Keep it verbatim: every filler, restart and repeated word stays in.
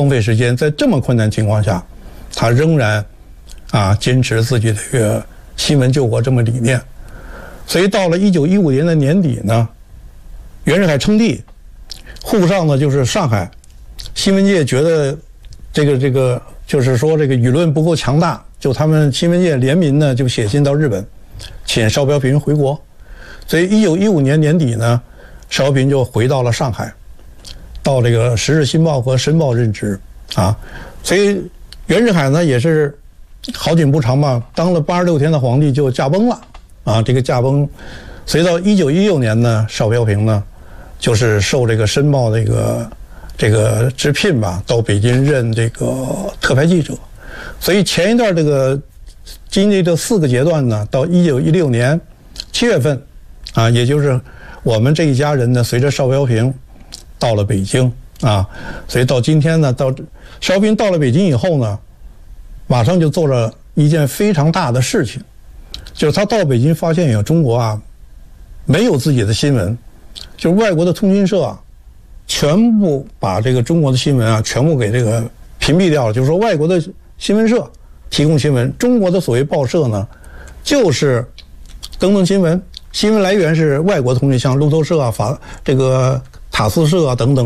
浪费时间，在这么困难情况下，他仍然啊坚持自己的这个新闻救国这么理念。所以到了一九一五年的年底呢，袁世凯称帝，沪上呢就是上海，新闻界觉得这个这个就是说这个舆论不够强大，就他们新闻界联名呢就写信到日本，请邵标平回国。所以一九一五年年底呢，邵标平就回到了上海，到这个《时日新报》和《申报》任职啊。所以袁世凯呢也是好景不长嘛，当了八十六天的皇帝就驾崩了啊。这个驾崩，所以到一九一六年呢，邵标平呢就是受这个《申报》这个这个直聘吧，到北京任这个特派记者。所以前一段这个经历这四个阶段呢，到一九一六年七月份啊，也就是我们这一家人呢，随着邵标平到了北京啊，所以到今天呢，到邵标平到了北京以后呢，马上就做了一件非常大的事情，就是他到北京发现有中国啊没有自己的新闻，就是外国的通讯社啊，全部把这个中国的新闻啊全部给这个屏蔽掉了。就是说外国的新闻社提供新闻，中国的所谓报社呢，就是登登新闻，新闻来源是外国通讯，像路透社啊、法这个塔斯社啊等等。